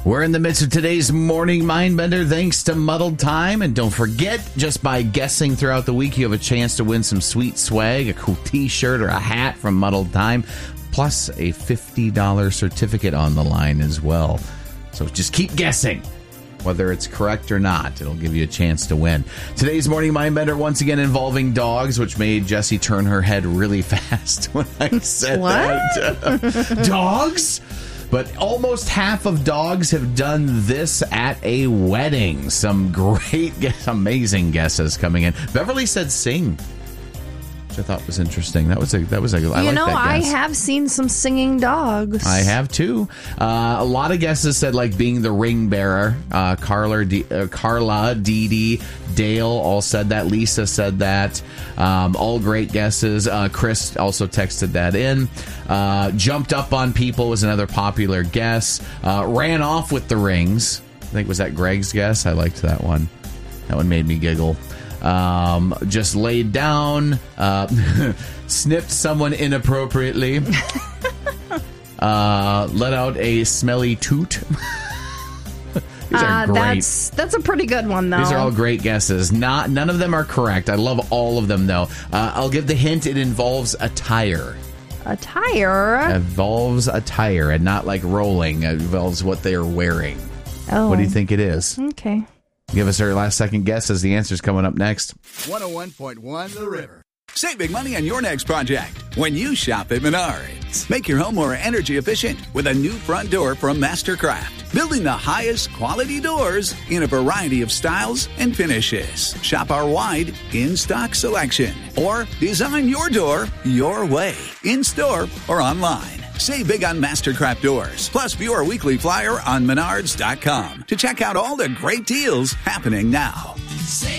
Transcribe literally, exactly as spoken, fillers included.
We're in the midst of today's Morning Mindbender thanks to Muddled Time. And don't forget, just by guessing throughout the week, you have a chance to win some sweet swag, a cool t-shirt or a hat from Muddled Time, plus a fifty dollars certificate on the line as well. So just keep guessing. Whether it's correct or not, it'll give you a chance to win. Today's Morning Mindbender, once again involving dogs, which made Jessie turn her head really fast when I said what? that. Dogs? But almost half of dogs have done this at a wedding. Some great, amazing guesses coming in. Beverly said sing, which I thought was interesting. That was a that was a. I you like know, that I guess. have seen some singing dogs. I have too. Uh, a lot of guesses said like being the ring bearer. Uh, Carla, D- uh, Carla, Dee Dee, Dale all said that. Lisa said that. Um, all great guesses. Uh, Chris also texted that in. Uh, jumped up on people was another popular guess. Uh, ran off with the rings. I think was that Greg's guess. I liked that one. That one made me giggle. Um, just laid down, uh, sniffed someone inappropriately, uh, let out a smelly toot. These are uh, great. That's that's a pretty good one, though. These are all great guesses. Not none of them are correct. I love all of them, though. Uh, I'll give the hint. It involves attire. Attire? It involves attire, and not like rolling. It involves what they are wearing. Oh. What do you think it is? Okay. Give us our last second guess as the answer's coming up next. one oh one point one The River. Save big money on your next project when you shop at Menards. Make your home more energy efficient with a new front door from Mastercraft. Building the highest quality doors in a variety of styles and finishes. Shop our wide in-stock selection. Or design your door your way, in-store or online. Save big on Mastercraft doors. Plus, view our weekly flyer on menards dot com to check out all the great deals happening now.